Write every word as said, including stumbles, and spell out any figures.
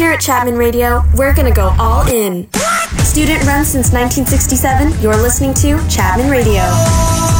Here at Chapman Radio, we're gonna go all in. Student run since nineteen sixty-seven, you're listening to Chapman Radio.